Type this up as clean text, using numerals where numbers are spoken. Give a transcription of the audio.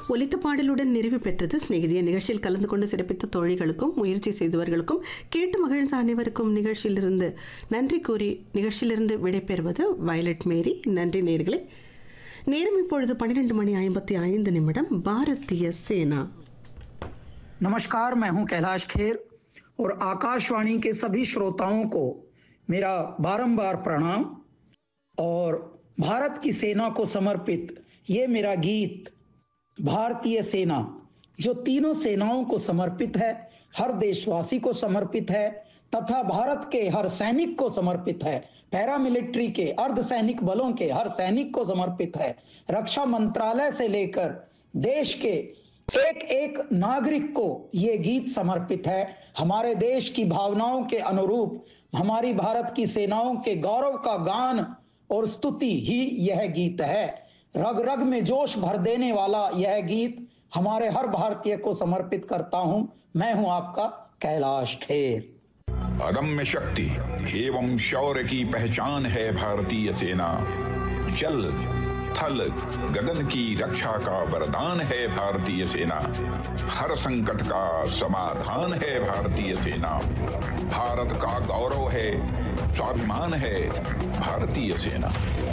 ஒலித்த பாடலுடன் நிறைவு பெற்றது சிநேகிதிய. நிகழ்ச்சியில் கலந்து கொண்டு சிறப்பித்த தோழிகளுக்கும் முயற்சி செய்தவர்களுக்கும் கேட்டு மகிழ்ந்த அனைவருக்கும் நிகழ்ச்சியிலிருந்து நன்றி கூறி நிகழ்ச்சியிலிருந்து விடைபெறுவது வயலட் மேரி. நன்றி நேயர்களே. நேரம் இப்பொழுது 12:55 भारतीय सेना। नमस्कार, मैं हूं कैलाश खेर और आकाशवाणी के सभी श्रोताओं को मेरा बारंबार प्रणाम। और भारत की सेना को समर्पित ये मेरा गीत भारतीय सेना, जो तीनों सेनाओं को समर्पित है, हर देशवासी को समर्पित है तथा भारत के हर सैनिक को समर्पित है, पैरामिलिट्री के अर्धसैनिक बलों के हर सैनिक को समर्पित है, रक्षा मंत्रालय से लेकर देश के एक एक नागरिक को ये गीत समर्पित है। हमारे देश की भावनाओं के अनुरूप हमारी भारत की सेनाओं के गौरव का गान और स्तुति ही यह गीत है। रग रग में जोश भर देने वाला यह गीत हमारे हर भारतीय को समर्पित करता हूं। मैं हूं आपका कैलाश खेर। अदम्य शक्ति एवं शौर्य की पहचान है भारतीय सेना। जल थल गगन की रक्षा का वरदान है भारतीय सेना। हर संकट का समाधान है भारतीय सेना। भारत का गौरव है, स्वाभिमान है भारतीय सेना।